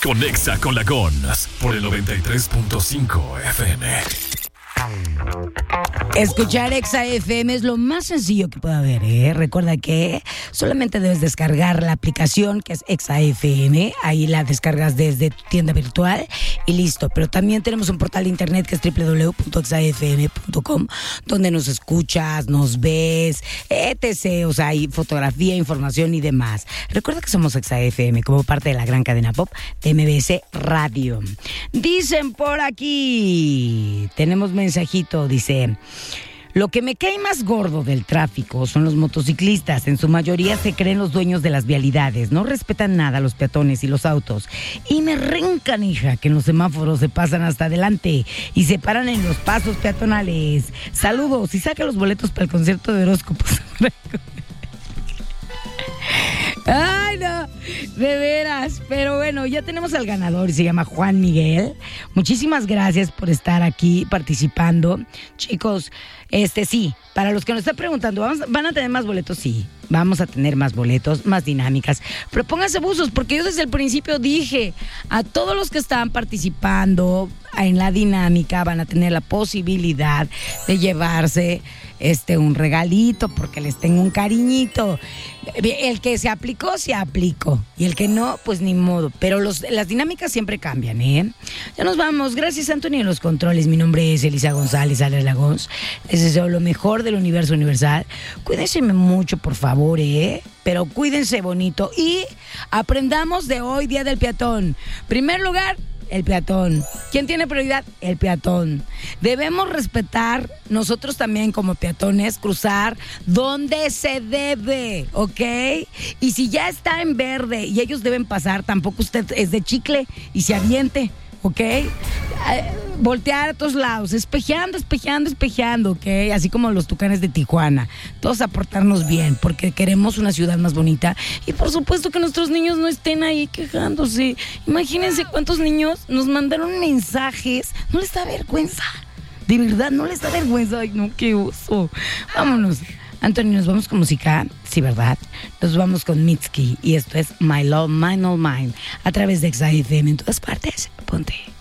Conexa con la Gons por el 93.5 FM. Escuchar Exa FM es lo más sencillo que puede haber, ¿eh? Recuerda que solamente debes descargar la aplicación que es Exa FM. Ahí la descargas desde tu tienda virtual y listo. Pero también tenemos un portal de internet que es www.exafm.com, donde nos escuchas, nos ves, etc. O sea, hay fotografía, información y demás. Recuerda que somos Exa FM como parte de la gran cadena pop de MBS Radio. Dicen por aquí, tenemos mensajito, dice: lo que me cae más gordo del tráfico son los motociclistas. En su mayoría se creen los dueños de las vialidades. No respetan nada a los peatones y los autos. Y me rencan, hija, que en los semáforos se pasan hasta adelante y se paran en los pasos peatonales. Saludos y saca los boletos para el concierto de horóscopos. Ay, no, de veras. Pero bueno, ya tenemos al ganador, se llama Juan Miguel. Muchísimas gracias por estar aquí participando. Chicos, sí, para los que nos están preguntando, ¿van a tener más boletos? Sí, vamos a tener más boletos, más dinámicas. Pero pónganse buzos, porque yo desde el principio dije, a todos los que estaban participando en la dinámica van a tener la posibilidad de llevarse un regalito, porque les tengo un cariñito. El que se aplicó, se aplicó. Y el que no, pues ni modo. Pero las dinámicas siempre cambian, ¿eh? Ya nos vamos. Gracias, Antonio, en los controles. Mi nombre es Elisa González, alias Lagons. Les deseo lo mejor del universo universal. Cuídense mucho, por favor, ¿eh? Pero cuídense bonito. Y aprendamos de hoy, Día del Peatón. Primer lugar, el peatón. ¿Quién tiene prioridad? El peatón. Debemos respetar nosotros también como peatones, cruzar donde se debe, ¿ok? Y si ya está en verde y ellos deben pasar, tampoco usted es de chicle y se aviente, ¿ok? Voltear a todos lados, espejeando, ¿ok? Así como los tucanes de Tijuana. Todos a portarnos bien, porque queremos una ciudad más bonita. Y por supuesto que nuestros niños no estén ahí quejándose. Imagínense cuántos niños nos mandaron mensajes. ¿No les da vergüenza? De verdad, ¿no les da vergüenza? Ay, no, qué oso. Vámonos. Antonio, nos vamos con música, sí, ¿verdad? Nos vamos con Mitski y esto es My Love, Mine, All Mine a través de Exa FM en todas partes. Ponte.